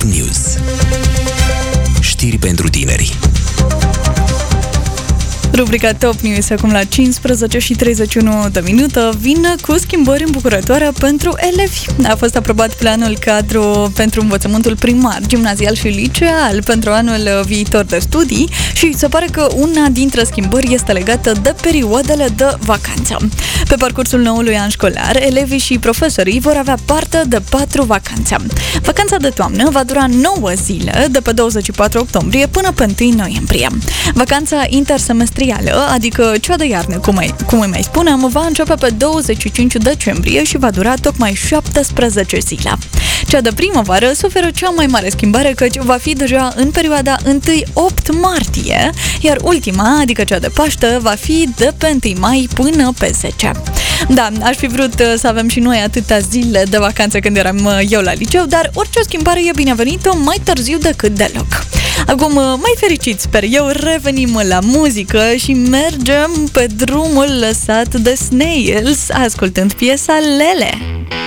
News. Știri pentru tineri. Rubrica Top News acum la 15:31 de minute vine cu schimbări îmbucurătoare pentru elevi. A fost aprobat planul cadru pentru învățământul primar, gimnazial și liceal pentru anul viitor de studii și se pare că una dintre schimbări este legată de perioadele de vacanță. Pe parcursul noului an școlar, elevii și profesorii vor avea parte de 4 vacanțe. Vacanța de toamnă va dura 9 zile, de pe 24 octombrie până pe 1 noiembrie. Vacanța intersemestrială, adică cea de iarnă, cum îi mai spunem, va începe pe 25 decembrie și va dura tocmai 17 zile. Cea de primăvară suferă cea mai mare schimbare, căci va fi deja în perioada 1-8 martie, iar ultima, adică cea de Paște, va fi de pe 1 mai până pe 10. Da, aș fi vrut să avem și noi atâtea zile de vacanță când eram eu la liceu, dar orice schimbare e binevenită mai târziu decât deloc. Acum, mai fericit, sper eu, revenim la muzică și mergem pe drumul lăsat de Snails, ascultând piesa Lele.